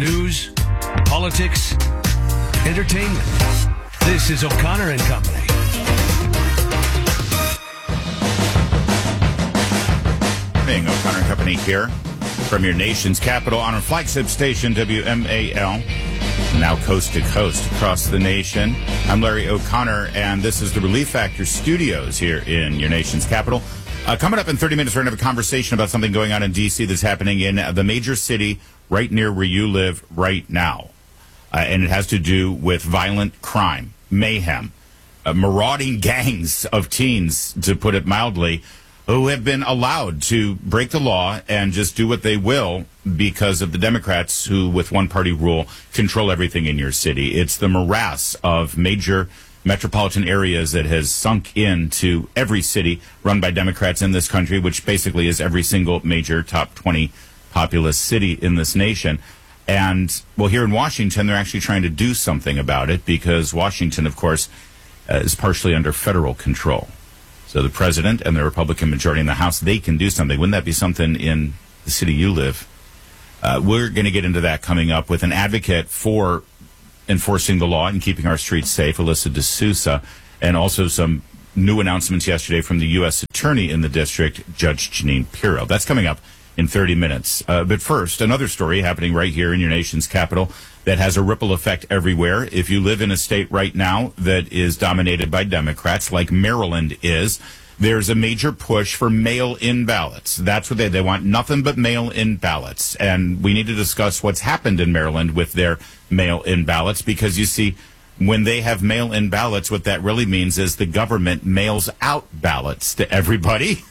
News, politics, entertainment. This is O'Connor and Company. O'Connor and Company here from your nation's capital on our flagship station, WMAL, now coast to coast across the nation. I'm Larry O'Connor, and this is the Relief Factor Studios here in your nation's capital. Coming up in 30 minutes, we're going to have a conversation about something going on in D.C. that's happening in the major city right near where you live right now. And it has to do with violent crime, mayhem, marauding gangs of teens, to put it mildly, who have been allowed to break the law and just do what they will because of the Democrats who, with one-party rule, control everything in your city. It's the morass of major metropolitan areas that has sunk into every city run by Democrats in this country, which basically is every single major top 20 populous city in this nation. And, well, here in Washington, they're actually trying to do something about it because Washington, of course, is partially under federal control. So the president and the Republican majority in the House, they can do something. Wouldn't that be something in the city you live? We're going to get into that coming up with an advocate for enforcing the law and keeping our streets safe, Alyssa D'Souza, and also some new announcements yesterday from the U.S. Attorney in the district, Judge Jeanine Pirro. That's coming up in 30 minutes. But first, another story happening right here in your nation's capital that has a ripple effect everywhere. If you live in a state right now that is dominated by Democrats, like Maryland is, there's a major push for mail-in ballots. That's what they want, nothing but mail-in ballots. And we need to discuss what's happened in Maryland with their mail-in ballots, because you see, when they have mail-in ballots, what that really means is the government mails out ballots to everybody.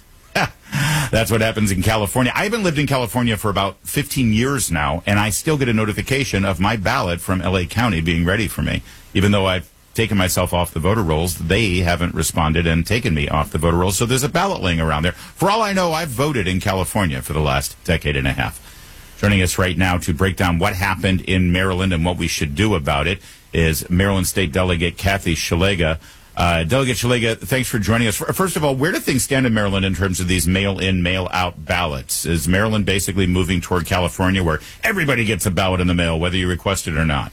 That's what happens in California. I haven't lived in California for about 15 years now, and I still get a notification of my ballot from L.A. County being ready for me. Even though I've taken myself off the voter rolls, they haven't responded and taken me off the voter rolls. So there's a ballot laying around there. For all I know, I've voted in California for the last decade and a half. Joining us right now to break down what happened in Maryland and what we should do about it is Maryland State Delegate Kathy Szeliga. Delegate Szeliga, thanks for joining us. First of all, where do things stand in Maryland in terms of these mail-in, mail-out ballots? Is Maryland basically moving toward California, where everybody gets a ballot in the mail, whether you request it or not?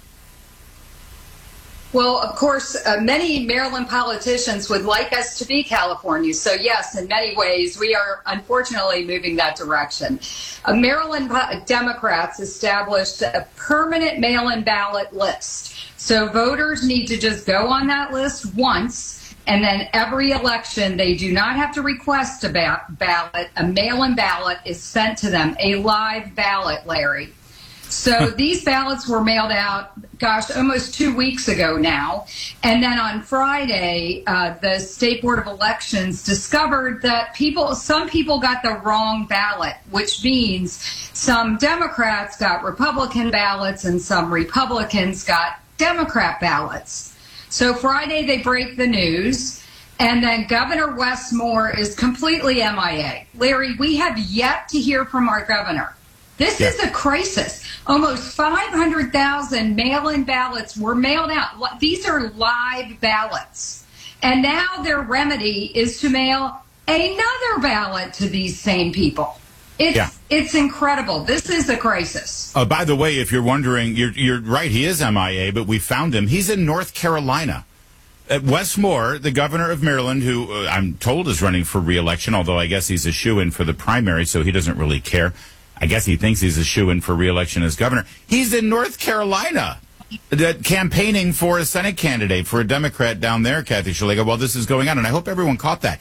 Well, of course, many Maryland politicians would like us to be California. So, yes, in many ways, we are unfortunately moving that direction. Maryland Democrats established a permanent mail-in ballot list. So voters need to just go on that list once, and then every election, they do not have to request a ballot. A mail-in ballot is sent to them, a live ballot, Larry. So these ballots were mailed out, almost 2 weeks ago now. And then on Friday, the State Board of Elections discovered that some people got the wrong ballot, which means some Democrats got Republican ballots and some Republicans got Democrat ballots. So Friday they break the news, and then Governor Wes Moore is completely MIA. Larry, we have yet to hear from our governor. This is a crisis. Almost 500,000 mail-in ballots were mailed out. These are live ballots. And now their remedy is to mail another ballot to these same people. It's incredible. This is a crisis. By the way, if you're wondering, you're right, he is MIA, but we found him. He's in North Carolina. Wes Moore, the governor of Maryland, who I'm told is running for re-election, although I guess he's a shoo-in for the primary, so he doesn't really care. I guess he thinks he's a shoo-in for re-election as governor. He's in North Carolina, campaigning for a Senate candidate for a Democrat down there, Kathy Szeliga, while this is going on. And I hope everyone caught that.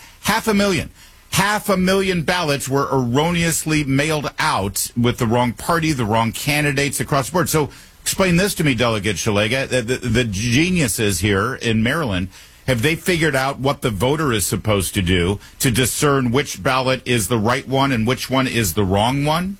500,000 ballots were erroneously mailed out with the wrong party, the wrong candidates across the board. So explain this to me, Delegate Szeliga. The geniuses here in Maryland, have they figured out what the voter is supposed to do to discern which ballot is the right one and which one is the wrong one?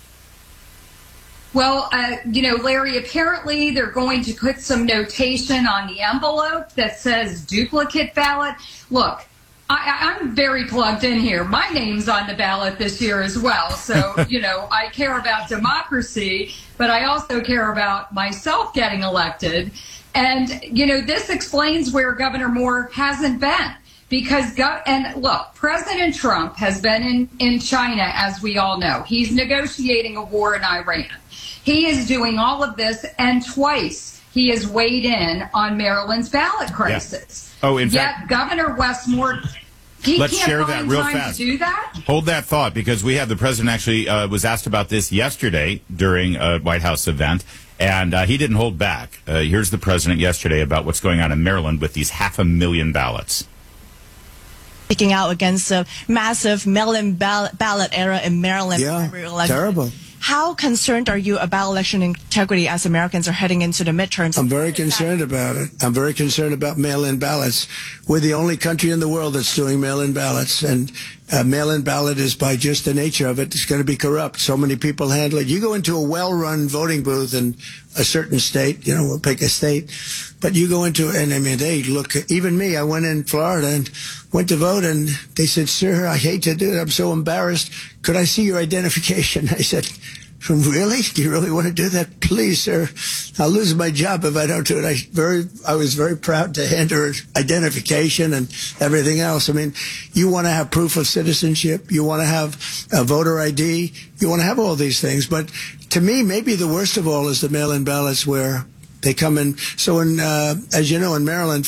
Well, Larry, apparently they're going to put some notation on the envelope that says duplicate ballot. Look, I'm very plugged in here. My name's on the ballot this year as well. So, I care about democracy, but I also care about myself getting elected. And, this explains where Governor Moore hasn't been. because and look, President Trump has been in China, as we all know. He's negotiating a war in Iran. He is doing all of this, and twice he has weighed in on Maryland's ballot crisis. Yeah. Oh, in Yet fact, Governor Westmore, let's share that real fast. To do that? Hold that thought, because we have the president actually was asked about this yesterday during a White House event, and he didn't hold back. Here's the president yesterday about what's going on in Maryland with these 500,000 ballots. Speaking out against a massive mail-in ballot era in Maryland. Yeah, terrible. How concerned are you about election integrity as Americans are heading into the midterms? I'm very concerned about it. I'm very concerned about mail-in ballots. We're the only country in the world that's doing mail-in ballots, and mail-in ballot is, by just the nature of it, it's going to be corrupt. So many people handle it. You go into a well-run voting booth in a certain state, we'll pick a state, but you go into, and I mean, they look, even me, I went in Florida and went to vote, and they said, "Sir, I hate to do it. I'm so embarrassed. Could I see your identification?" I said, "Really? Do you really want to do that? Please, sir. I'll lose my job if I don't do it." I was very proud to hand her identification and everything else. I mean, you want to have proof of citizenship. You want to have a voter ID. You want to have all these things. But to me, maybe the worst of all is the mail-in ballots where they come in. So as you know, in Maryland,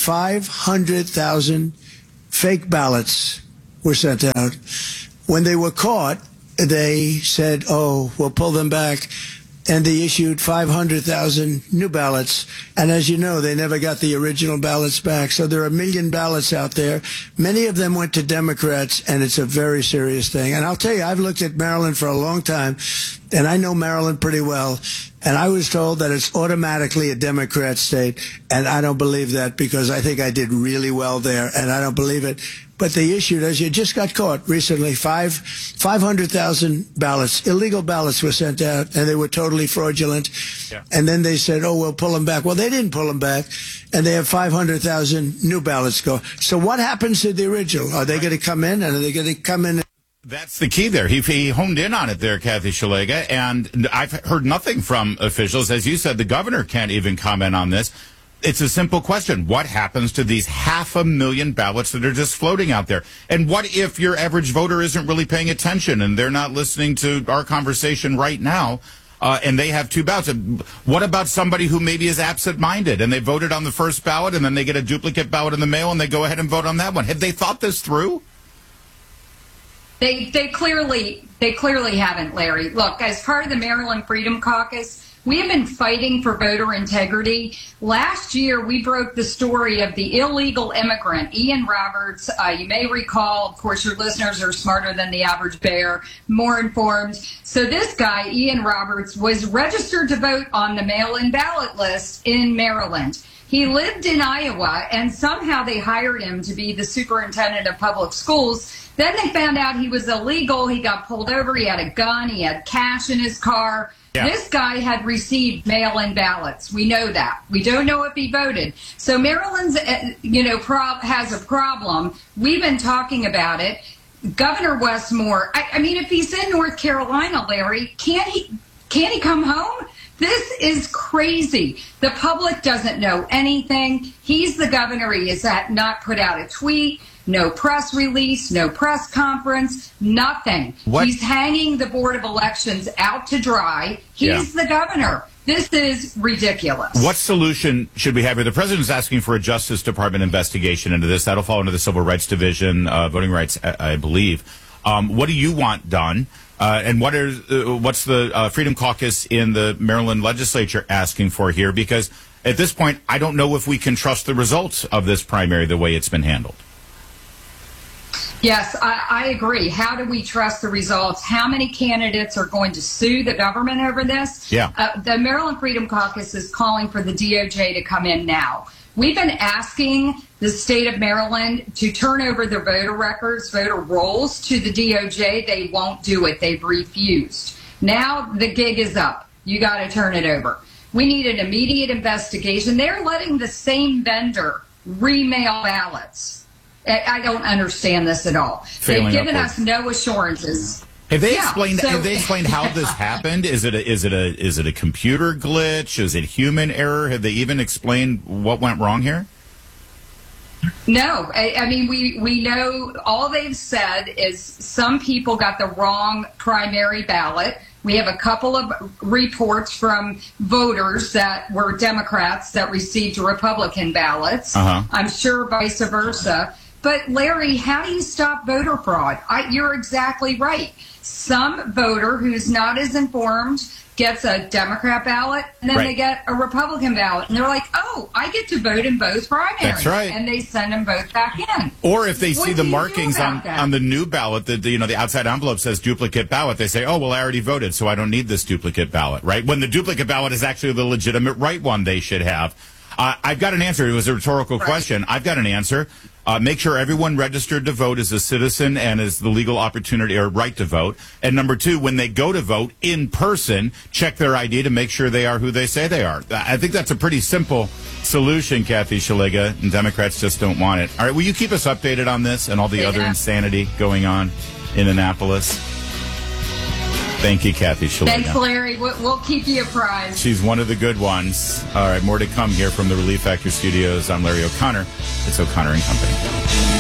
500,000 fake ballots were sent out. When they were caught, they said, "Oh, we'll pull them back." And they issued 500,000 new ballots. And as you know, they never got the original ballots back. So there are 1 million ballots out there. Many of them went to Democrats, and it's a very serious thing. And I'll tell you, I've looked at Maryland for a long time, and I know Maryland pretty well. And I was told that it's automatically a Democrat state. And I don't believe that, because I think I did really well there, and I don't believe it. But they issued, as you just got caught recently, 500,000 ballots, illegal ballots were sent out, and they were totally fraudulent. Yeah. And then they said, "Oh, we'll pull them back." Well, they didn't pull them back, and they have 500,000 new ballots go. So what happens to the original? Are they going to come in, and are they going to come in? That's the key there. He honed in on it there, Kathy Szeliga, and I've heard nothing from officials. As you said, the governor can't even comment on this. It's a simple question. What happens to these 500,000 ballots that are just floating out there? And what if your average voter isn't really paying attention and they're not listening to our conversation right now, and they have two ballots? What about somebody who maybe is absent-minded and they voted on the first ballot and then they get a duplicate ballot in the mail and they go ahead and vote on that one? Have they thought this through? They clearly haven't, Larry. Look, as part of the Maryland Freedom Caucus, we have been fighting for voter integrity. Last year, we broke the story of the illegal immigrant, Ian Roberts. You may recall, of course, your listeners are smarter than the average bear, more informed. So this guy, Ian Roberts, was registered to vote on the mail-in ballot list in Maryland. He lived in Iowa, and somehow they hired him to be the superintendent of public schools. Then they found out he was illegal. He got pulled over. He had a gun. He had cash in his car. Yeah. This guy had received mail-in ballots. We know that. We don't know if he voted. So Maryland's, has a problem. We've been talking about it. Governor Westmore, I mean, if he's in North Carolina, Larry, can't he come home? This is crazy. The public doesn't know anything. He's the governor. He has not put out a tweet, no press release, no press conference, nothing. What? He's hanging the Board of Elections out to dry. He's the governor. This is ridiculous. What solution should we have here? The president's asking for a Justice Department investigation into this. That'll fall under the Civil Rights Division, voting rights, I believe. What do you want done? And what's the Freedom Caucus in the Maryland legislature asking for here? Because at this point, I don't know if we can trust the results of this primary the way it's been handled. Yes, I agree. How do we trust the results? How many candidates are going to sue the government over this? Yeah. The Maryland Freedom Caucus is calling for the DOJ to come in now. We've been asking the state of Maryland to turn over their voter records, voter rolls to the DOJ. They won't do it. They've refused. Now the gig is up. You got to turn it over. We need an immediate investigation. They're letting the same vendor remail ballots. I don't understand this at all. They've given us no assurances. Have they explained? Have they explained how this happened? Is it a computer glitch? Is it human error? Have they even explained what went wrong here? No, I mean, we know all they've said is some people got the wrong primary ballot. We have a couple of reports from voters that were Democrats that received Republican ballots. I'm sure vice versa. But Larry, how do you stop voter fraud? You're exactly right. Some voter who's not as informed gets a Democrat ballot, and then they get a Republican ballot. And they're like, oh, I get to vote in both primaries. That's right. And they send them both back in. Or if they see the markings on the new ballot, the outside envelope says duplicate ballot, they say, oh, well, I already voted, so I don't need this duplicate ballot, right? When the duplicate ballot is actually the legitimate right one they should have. I've got an answer. It was a rhetorical question. I've got an answer. Make sure everyone registered to vote is a citizen and is the legal opportunity or right to vote. And number two, when they go to vote in person, check their ID to make sure they are who they say they are. I think that's a pretty simple solution, Kathy Szeliga, and Democrats just don't want it. All right, will you keep us updated on this and all the other insanity going on in Annapolis? Thank you, Kathy Szeliga. Thanks, Larry. We'll keep you apprised. She's one of the good ones. All right, more to come here from the Relief Factor Studios. I'm Larry O'Connor. It's O'Connor and Company.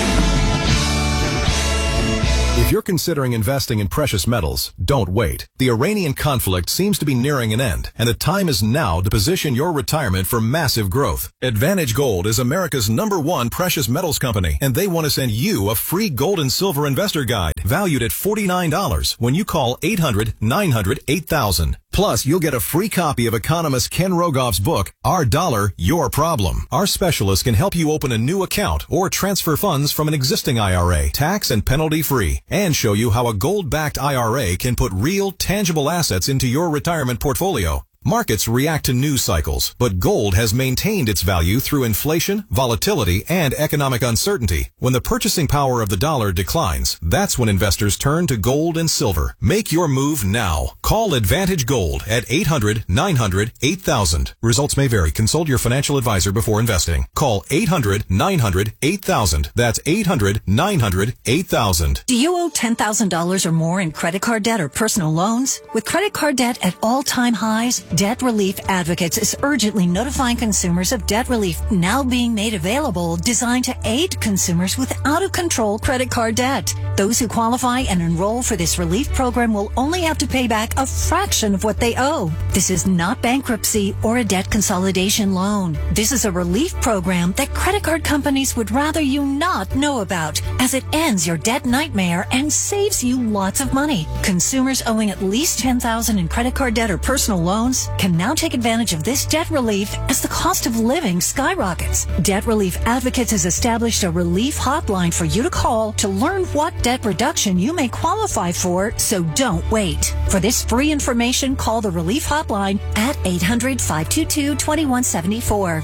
If you're considering investing in precious metals, don't wait. The Iranian conflict seems to be nearing an end, and the time is now to position your retirement for massive growth. Advantage Gold is America's #1 precious metals company, and they want to send you a free gold and silver investor guide valued at $49 when you call 800-900-8000. Plus, you'll get a free copy of economist Ken Rogoff's book, Our Dollar, Your Problem. Our specialists can help you open a new account or transfer funds from an existing IRA, tax and penalty free, and show you how a gold-backed IRA can put real, tangible assets into your retirement portfolio. Markets react to news cycles, but gold has maintained its value through inflation, volatility, and economic uncertainty. When the purchasing power of the dollar declines, that's when investors turn to gold and silver. Make your move now. Call Advantage Gold at 800-900-8000. Results may vary. Consult your financial advisor before investing. Call 800-900-8000. That's 800-900-8000. Do you owe $10,000 or more in credit card debt or personal loans? With credit card debt at all-time highs, Debt Relief Advocates is urgently notifying consumers of debt relief now being made available, designed to aid consumers with out-of-control credit card debt. Those who qualify and enroll for this relief program will only have to pay back a fraction of what they owe. This is not bankruptcy or a debt consolidation loan. This is a relief program that credit card companies would rather you not know about, as it ends your debt nightmare and saves you lots of money. Consumers owing at least $10,000 in credit card debt or personal loans can now take advantage of this debt relief as the cost of living skyrockets. Debt Relief Advocates has established a relief hotline for you to call to learn what debt reduction you may qualify for, so don't wait. For this free information, call the relief hotline at 800-522-2174.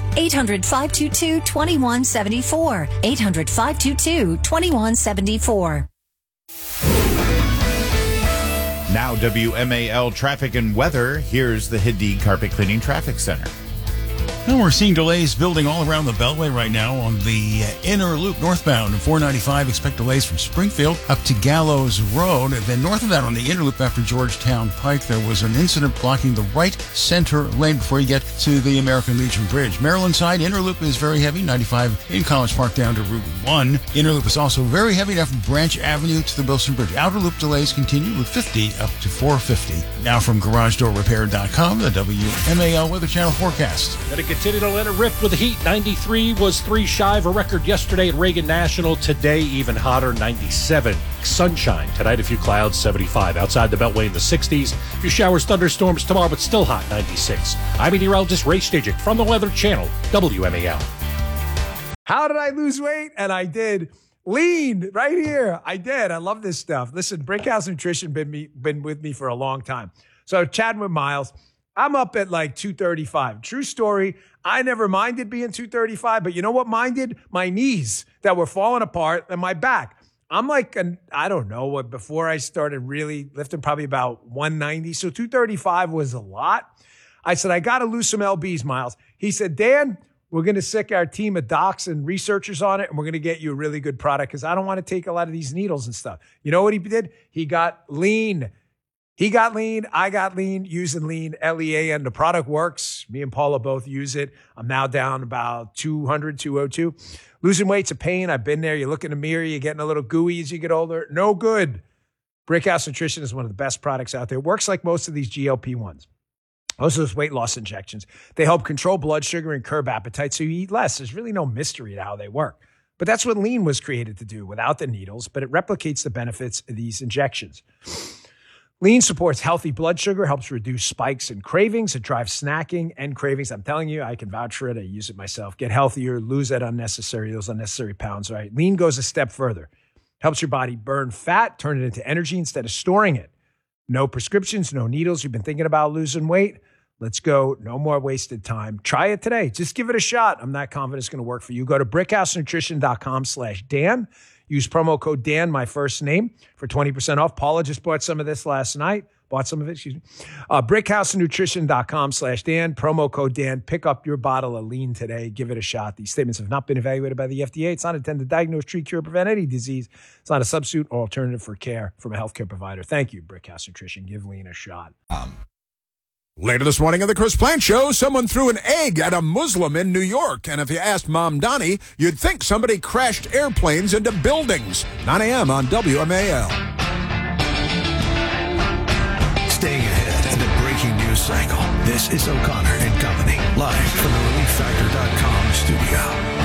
800-522-2174. 800-522-2174. Now, WMAL traffic and weather. Here's the Hadid Carpet Cleaning Traffic Center. Well, we're seeing delays building all around the Beltway right now on the inner loop northbound. And 495, expect delays from Springfield up to Gallows Road. And then north of that on the inner loop after Georgetown Pike, there was an incident blocking the right center lane before you get to the American Legion Bridge. Maryland side, inner loop is very heavy, 95 in College Park down to Route 1. Inner loop is also very heavy down from Branch Avenue to the Wilson Bridge. Outer loop delays continue with 50 up to 450. Now from GarageDoorRepair.com, the WMAL Weather Channel forecast. Continue to let it rip with the heat. 93 was 3 shy of a record yesterday at Reagan National. Today, even hotter, 97. Sunshine. Tonight, a few clouds, 75. Outside the Beltway in the 60s. A few showers, thunderstorms tomorrow, but still hot, 96. I'm meteorologist Ray Stajic from the Weather Channel, WMAL. How did I lose weight? And I did. Lean right here. I did. I love this stuff. Listen, Brinkhouse Nutrition been with me for a long time. So chatting with Miles. I'm up at like 235. True story. I never minded being 235, but you know what minded? My knees that were falling apart and my back. I'm like, I don't know, before I started really lifting, probably about 190. So 235 was a lot. I said, I got to lose some LBs, Miles. He said, Dan, we're going to sick our team of docs and researchers on it, and we're going to get you a really good product because I don't want to take a lot of these needles and stuff. You know what he did? He got lean. He got lean. I got lean, using lean, LEAN. The product works. Me and Paula both use it. I'm now down about 200, 202. Losing weight's a pain. I've been there. You look in the mirror, you're getting a little gooey as you get older. No good. Brickhouse Nutrition is one of the best products out there. It works like most of these GLP-1s. Most of those weight loss injections. They help control blood sugar and curb appetite so you eat less. There's really no mystery to how they work. But that's what Lean was created to do without the needles, but it replicates the benefits of these injections. Lean supports healthy blood sugar, helps reduce spikes and cravings. It drives snacking and cravings. I'm telling you, I can vouch for it. I use it myself. Get healthier, lose those unnecessary pounds, right? Lean goes a step further. Helps your body burn fat, turn it into energy instead of storing it. No prescriptions, no needles. You've been thinking about losing weight? Let's go. No more wasted time. Try it today. Just give it a shot. I'm not confident it's going to work for you. Go to brickhousenutrition.com/Dan. Use promo code Dan, my first name, for 20% off. Paula just bought some of this last night. Brickhousenutrition.com/Dan. Promo code Dan. Pick up your bottle of Lean today. Give it a shot. These statements have not been evaluated by the FDA. It's not intended to diagnose, treat, cure, prevent any disease. It's not a substitute or alternative for care from a healthcare provider. Thank you, Brickhouse Nutrition. Give Lean a shot. Later this morning on the Chris Plant Show, someone threw an egg at a Muslim in New York. And if you asked Mom Donnie, you'd think somebody crashed airplanes into buildings. 9 a.m. on WMAL. Staying ahead of the breaking news cycle. This is O'Connor and Company, live from the ReliefFactor.com studio.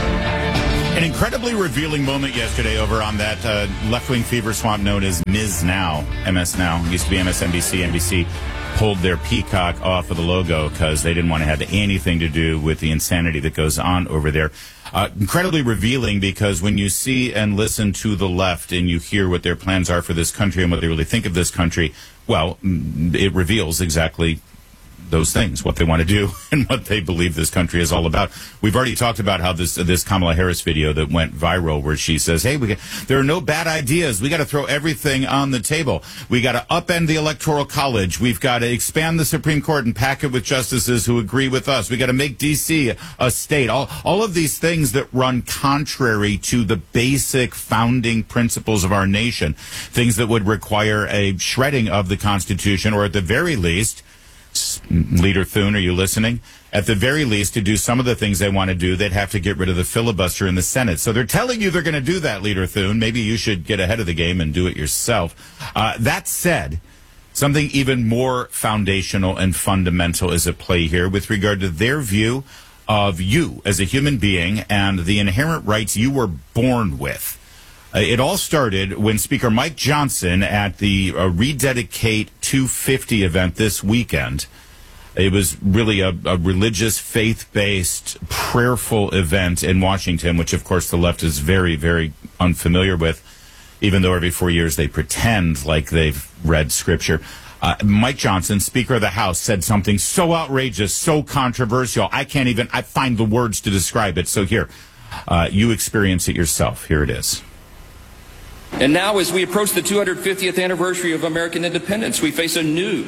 An incredibly revealing moment yesterday over on that left-wing fever swamp known as MS Now. Used to be MSNBC, NBC. Pulled their peacock off of the logo because they didn't want to have anything to do with the insanity that goes on over there. Incredibly revealing because when you see and listen to the left and you hear what their plans are for this country and what they really think of this country, well, it reveals exactly those things, what they want to do and what they believe this country is all about. We've already talked about how this Kamala Harris video that went viral where she says, hey, there are no bad ideas. We got to throw everything on the table. We got to upend the Electoral College. We've got to expand the Supreme Court and pack it with justices who agree with us. We got to make D.C. a state. All of these things that run contrary to the basic founding principles of our nation, things that would require a shredding of the Constitution, or at the very least, Leader Thune, are you listening? At the very least, to do some of the things they want to do, they'd have to get rid of the filibuster in the Senate. So they're telling you they're going to do that, Leader Thune. Maybe you should get ahead of the game and do it yourself. That said, something even more foundational and fundamental is at play here with regard to their view of you as a human being and the inherent rights you were born with. It all started when Speaker Mike Johnson at the Rededicate 250 event this weekend. It was really a religious, faith-based, prayerful event in Washington, which, of course, the left is very, very unfamiliar with, even though every 4 years they pretend like they've read Scripture. Mike Johnson, Speaker of the House, said something so outrageous, so controversial, I find the words to describe it. So here, you experience it yourself. Here it is. And now, as we approach the 250th anniversary of American independence, we face a new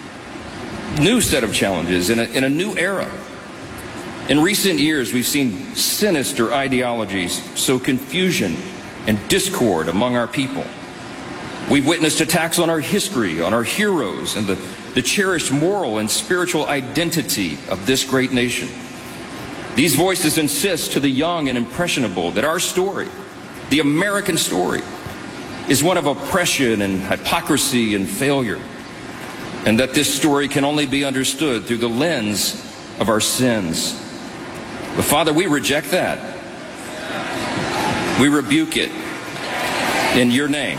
set of challenges in a new era. In recent years, we've seen sinister ideologies sow confusion and discord among our people. We've witnessed attacks on our history, on our heroes, and the cherished moral and spiritual identity of this great nation. These voices insist to the young and impressionable that our story, the American story, is one of oppression and hypocrisy and failure, and that this story can only be understood through the lens of our sins. But Father, we reject that. We rebuke it in your name.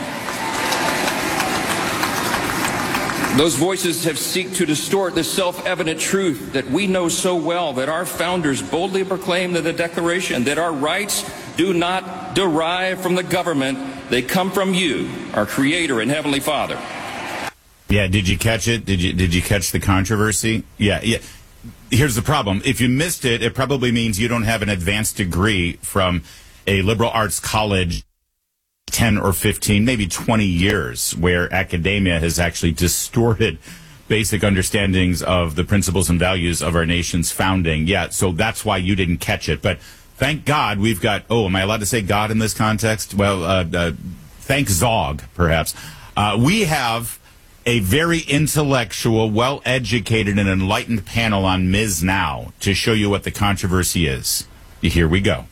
Those voices have sought to distort the self-evident truth that we know so well, that our founders boldly proclaimed in the Declaration that our rights do not derive from the government. They come from you, our Creator and Heavenly Father. Yeah, did you catch it? Did you catch the controversy? Yeah. Here's the problem. If you missed it, it probably means you don't have an advanced degree from a liberal arts college 10 or 15, maybe 20 years, where academia has actually distorted basic understandings of the principles and values of our nation's founding. Yeah, so that's why you didn't catch it. But thank God we've got, am I allowed to say God in this context? Well, thank Zog, perhaps. We have a very intellectual, well-educated, and enlightened panel on Ms. Now to show you what the controversy is. Here we go.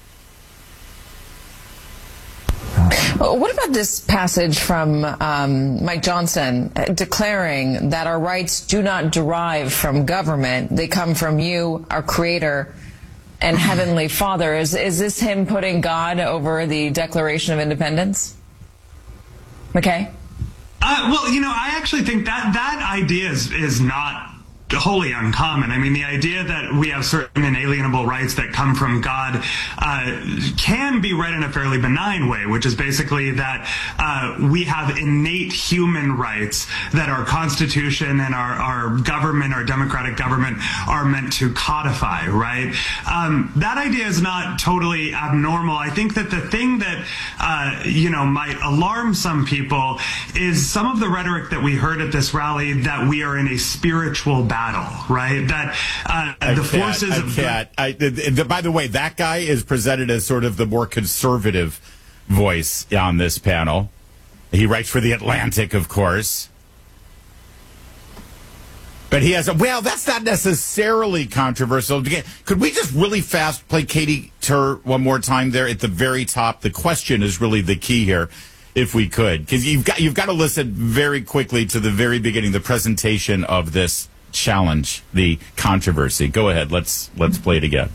What about this passage from Mike Johnson declaring that our rights do not derive from government? They come from you, our Creator and Heavenly Father. Is this him putting God over the Declaration of Independence? McKay? Well, I actually think that idea is not wholly uncommon. I mean, the idea that we have certain inalienable rights that come from God can be read in a fairly benign way, which is basically that we have innate human rights that our Constitution and our government, our democratic government, are meant to codify, right? That idea is not totally abnormal. I think that the thing that, might alarm some people is some of the rhetoric that we heard at this rally that we are in a spiritual battle, right? That the forces of... By the way, that guy is presented as sort of the more conservative voice on this panel. He writes for The Atlantic, of course. But he has that's not necessarily controversial. Could we just really fast play Katie Tur one more time there at the very top? The question is really the key here, if we could. Because you've got to listen very quickly to the very beginning, the presentation of this challenge, the controversy. Go ahead, let's play it again.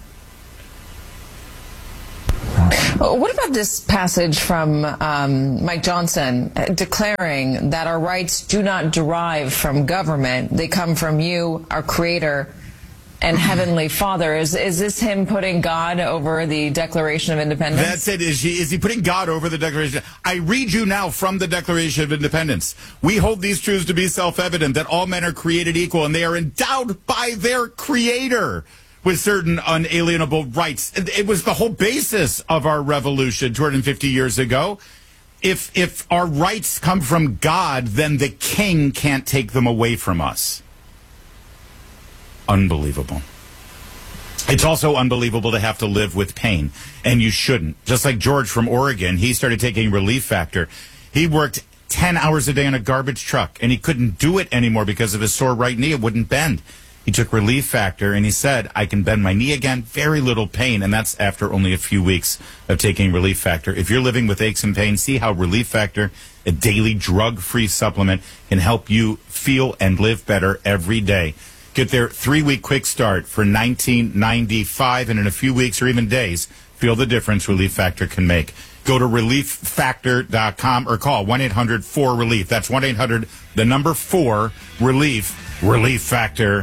What about this passage from Mike Johnson declaring that our rights do not derive from government? They come from you, our Creator and Heavenly Father. Is this him putting God over the Declaration of Independence? That's it. Is he putting God over the Declaration? I read you now from the Declaration of Independence. We hold these truths to be self-evident, that all men are created equal and they are endowed by their Creator with certain unalienable rights. It was the whole basis of our revolution 250 years ago. If our rights come from God, then the king can't take them away from us. Unbelievable. It's also unbelievable to have to live with pain, and you shouldn't. Just like George from Oregon, he started taking Relief Factor. He worked 10 hours a day on a garbage truck, and he couldn't do it anymore because of his sore right knee. It wouldn't bend. He took Relief Factor, and he said, I can bend my knee again, very little pain, and that's after only a few weeks of taking Relief Factor. If you're living with aches and pains, see how Relief Factor, a daily drug-free supplement, can help you feel and live better every day. Get their 3-week quick start for $19.95, and in a few weeks or even days, feel the difference Relief Factor can make. Go to ReliefFactor.com or call 1-800-4RELIEF. That's 1-800-4-RELIEF, ReliefFactor.com.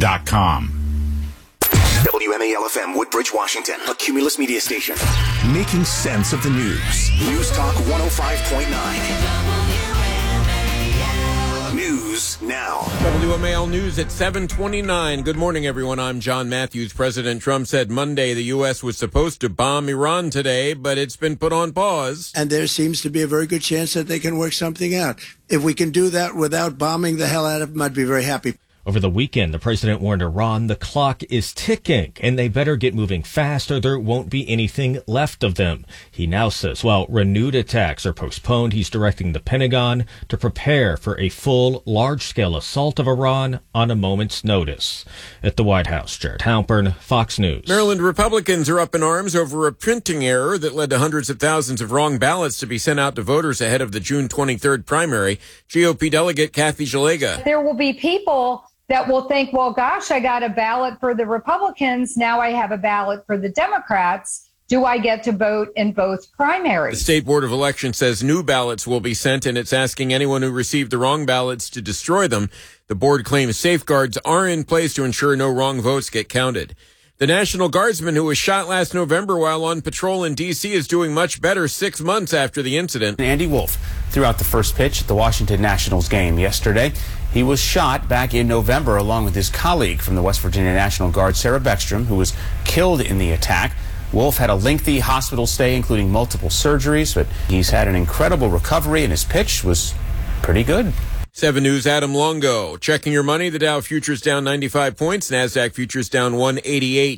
WMAL-FM, Woodbridge, Washington, a Cumulus media station. Making sense of the news. News Talk 105.9. News now. WMAL News at 7:29. Good morning, everyone. I'm John Matthews. President Trump said Monday the U.S. was supposed to bomb Iran today, but it's been put on pause. And there seems to be a very good chance that they can work something out. If we can do that without bombing the hell out of them, I'd be very happy. Over the weekend, the president warned Iran the clock is ticking and they better get moving fast or there won't be anything left of them. He now says, while renewed attacks are postponed, he's directing the Pentagon to prepare for a full, large-scale assault of Iran on a moment's notice. At the White House, Jared Halpern, Fox News. Maryland Republicans are up in arms over a printing error that led to hundreds of thousands of wrong ballots to be sent out to voters ahead of the June 23rd primary. GOP delegate Kathy Jalega. There will be people that will think, well, gosh, I got a ballot for the Republicans. Now I have a ballot for the Democrats. Do I get to vote in both primaries? The State Board of Elections says new ballots will be sent, and it's asking anyone who received the wrong ballots to destroy them. The board claims safeguards are in place to ensure no wrong votes get counted. The National Guardsman who was shot last November while on patrol in D.C. is doing much better 6 months after the incident. Andy Wolf threw out the first pitch at the Washington Nationals game yesterday. He was shot back in November along with his colleague from the West Virginia National Guard, Sarah Beckstrom, who was killed in the attack. Wolf had a lengthy hospital stay, including multiple surgeries, but he's had an incredible recovery, and his pitch was pretty good. 7 News' Adam Longo. Checking your money, the Dow futures down 95 points, NASDAQ futures down 188.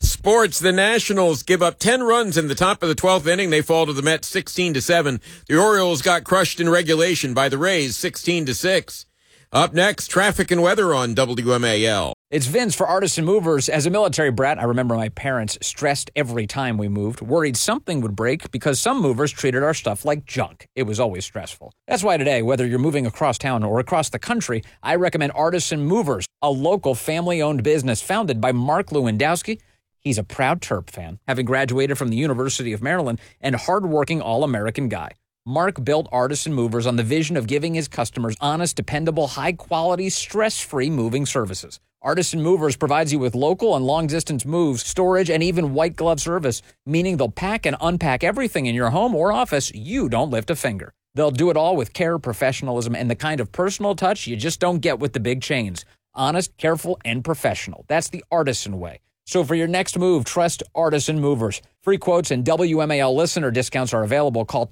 Sports, the Nationals give up 10 runs in the top of the 12th inning. They fall to the Mets 16-7. The Orioles got crushed in regulation by the Rays 16-6. Up next, traffic and weather on WMAL. It's Vince for Artisan Movers. As a military brat, I remember my parents stressed every time we moved, worried something would break because some movers treated our stuff like junk. It was always stressful. That's why today, whether you're moving across town or across the country, I recommend Artisan Movers, a local family-owned business founded by Mark Lewandowski. He's a proud Terp fan, having graduated from the University of Maryland, and hardworking all-American guy. Mark built Artisan Movers on the vision of giving his customers honest, dependable, high-quality, stress-free moving services. Artisan Movers provides you with local and long-distance moves, storage, and even white glove service, meaning they'll pack and unpack everything in your home or office. You don't lift a finger. They'll do it all with care, professionalism, and the kind of personal touch you just don't get with the big chains. Honest, careful, and professional. That's the Artisan way. So for your next move, trust Artisan Movers. Free quotes and WMAL listener discounts are available. Call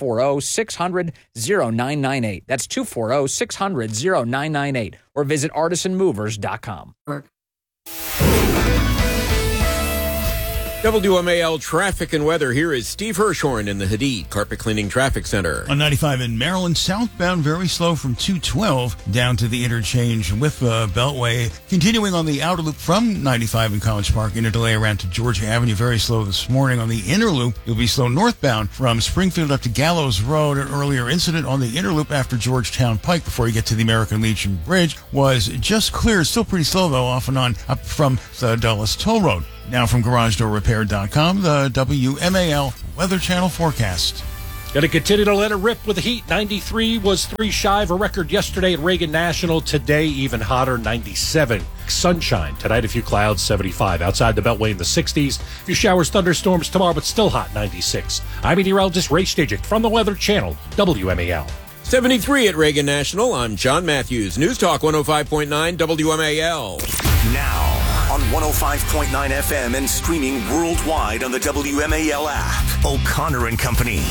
240-600-0998. That's 240-600-0998. Or visit artisanmovers.com. WMAL traffic and weather. Here is Steve Hirshhorn in the Hadid Carpet Cleaning Traffic Center. On 95 in Maryland, southbound very slow from 212 down to the interchange with the Beltway. Continuing on the outer loop from 95 in College Park, in a delay around to Georgia Avenue, very slow this morning. On the inner loop, you'll be slow northbound from Springfield up to Gallows Road. An earlier incident on the inner loop after Georgetown Pike before you get to the American Legion Bridge was just clear. Still pretty slow, though, off and on up from the Dulles Toll Road. Now from GarageDoorRepair.com, the WMAL Weather Channel forecast. Going to continue to let it rip with the heat. 93 was 3 shy of a record yesterday at Reagan National. Today, even hotter, 97. Sunshine. Tonight, a few clouds, 75. Outside the Beltway in the 60s. A few showers, thunderstorms tomorrow, but still hot, 96. I'm meteorologist Ray Stajic from the Weather Channel, WMAL. 73 at Reagan National. I'm John Matthews. News Talk 105.9 WMAL. Now on 105.9 FM and streaming worldwide on the WMAL app. O'Connor and Company.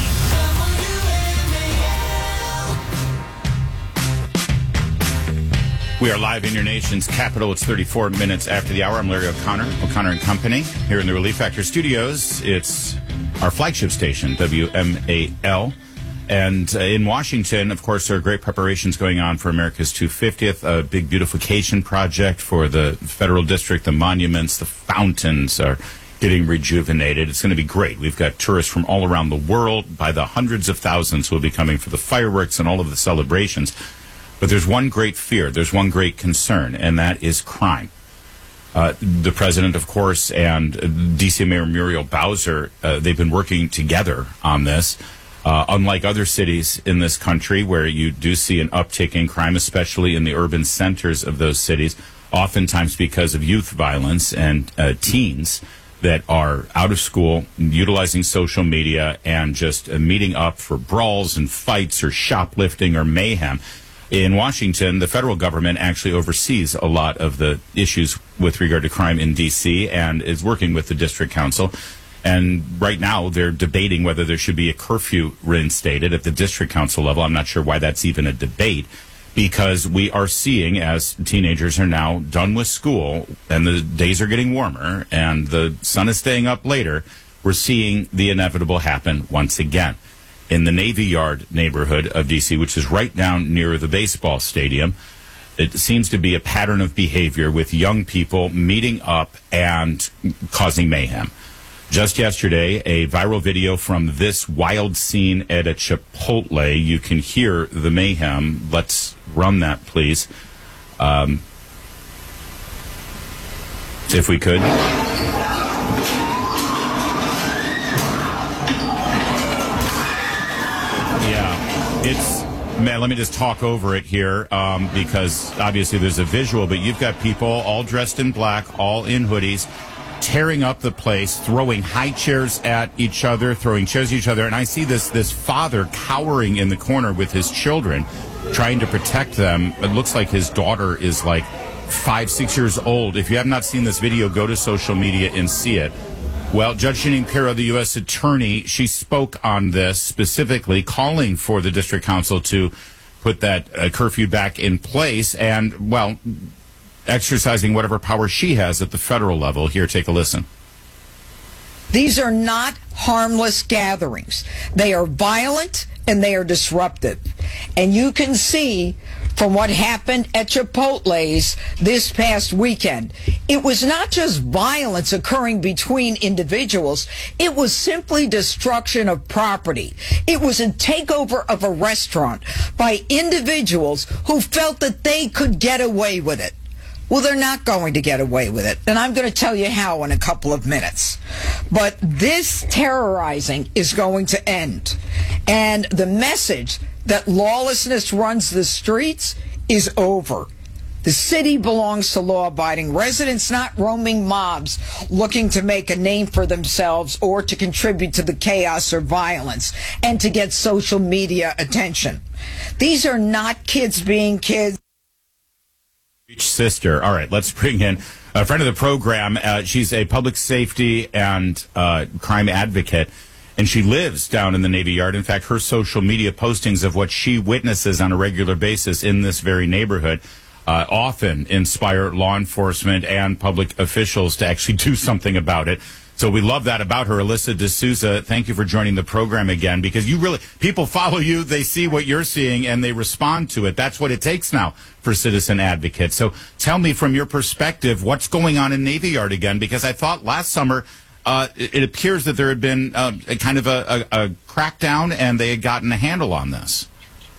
We are live in your nation's capital. It's 34 minutes after the hour. I'm Larry O'Connor, O'Connor and Company, here in the Relief Factor studios. It's our flagship station, WMAL. And in Washington, of course, there are great preparations going on for America's 250th, a big beautification project for the federal district. The monuments, the fountains are getting rejuvenated. It's going to be great. We've got tourists from all around the world by the hundreds of thousands who will be coming for the fireworks and all of the celebrations. But there's one great fear, there's one great concern, and that is crime. The president, of course, and D.C. Mayor Muriel Bowser, they've been working together on this. Unlike other cities in this country where you do see an uptick in crime, especially in the urban centers of those cities, oftentimes because of youth violence and teens that are out of school, utilizing social media, and just meeting up for brawls and fights or shoplifting or mayhem. In Washington, the federal government actually oversees a lot of the issues with regard to crime in D.C. and is working with the district council. And right now, they're debating whether there should be a curfew reinstated at the district council level. I'm not sure why that's even a debate, because we are seeing, as teenagers are now done with school and the days are getting warmer and the sun is staying up later, we're seeing the inevitable happen once again. In the Navy Yard neighborhood of D.C., which is right down near the baseball stadium, it seems to be a pattern of behavior with young people meeting up and causing mayhem. Just yesterday, a viral video from this wild scene at a Chipotle. You can hear the mayhem. Let's run that, please. If we could. Yeah, it's... Man, let me just talk over it here because obviously there's a visual, but you've got people all dressed in black, all in hoodies, tearing up the place, throwing high chairs at each other, throwing chairs at each other. And I see this father cowering in the corner with his children, trying to protect them. It looks like his daughter is like 5-6 years old. If you have not seen this video, go to social media and see it. Well, Judge Jeanine Pirro, the U.S. Attorney, she spoke on this specifically, calling for the district council to put that curfew back in place and, well, exercising whatever power she has at the federal level. Here, take a listen. These are not harmless gatherings. They are violent and they are disruptive. And you can see from what happened at Chipotle's this past weekend, it was not just violence occurring between individuals, it was simply destruction of property. It was a takeover of a restaurant by individuals who felt that they could get away with it. Well, they're not going to get away with it, and I'm going to tell you how in a couple of minutes. But this terrorizing is going to end, and the message that lawlessness runs the streets is over. The city belongs to law-abiding residents, not roaming mobs looking to make a name for themselves or to contribute to the chaos or violence and to get social media attention. These are not kids being kids. Sister. All right, let's bring in a friend of the program. She's a public safety and crime advocate, and she lives down in the Navy Yard. In fact, her social media postings of what she witnesses on a regular basis in this very neighborhood often inspire law enforcement and public officials to actually do something about it. So we love that about her. Alyssa D'Souza, thank you for joining the program again, because people follow you, they see what you're seeing, and they respond to it. That's what it takes now for citizen advocates. So tell me from your perspective, what's going on in Navy Yard again? Because I thought last summer it appears that there had been a kind of a crackdown and they had gotten a handle on this.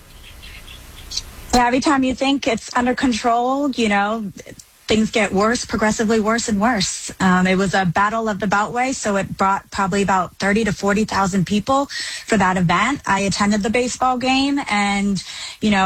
Yeah, every time you think it's under control, things get worse, progressively worse and worse. It was a battle of the Beltway, so it brought probably about 30 to 40,000 people for that event. I attended the baseball game, and,